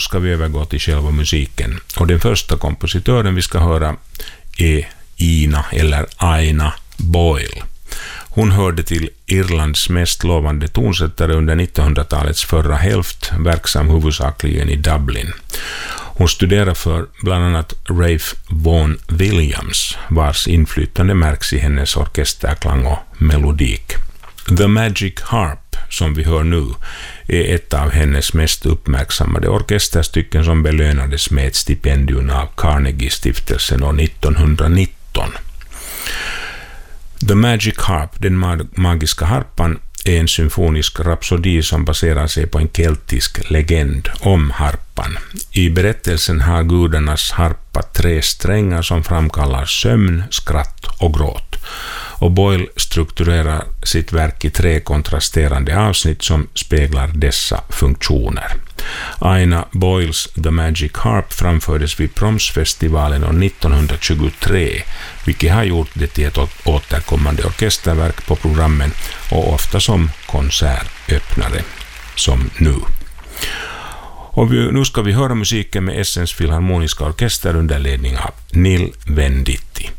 ska vi övergå till själva musiken. Och den första kompositören vi ska höra är Ina eller Aina Boyle. Hon hörde till Irlands mest lovande tonsättare under 1900-talets förra hälft, verksam huvudsakligen i Dublin. Hon studerade för bland annat Ralph Vaughan Williams, vars inflytande märks i hennes orkesterklang och melodik. The Magic Harp, som vi hör nu, är ett av hennes mest uppmärksammade orkesterstycken som belönades med ett stipendium av Carnegie-stiftelsen år 1919. The Magic Harp, den magiska harpan, är en symfonisk rapsodi som baserar sig på en keltisk legend om harpan. I berättelsen har gudarnas harpa 3 strängar som framkallar sömn, skratt och gråt. Och Boyle strukturerar sitt verk i 3 kontrasterande avsnitt som speglar dessa funktioner. Aina Boyles The Magic Harp framfördes vid Promsfestivalen år 1923, vilket har gjort det till ett återkommande orkesterverk på programmen och ofta som konsertöppnare, som nu. Och nu ska vi höra musiken med Essens Filharmoniska Orkester under ledning av Neil Venditti.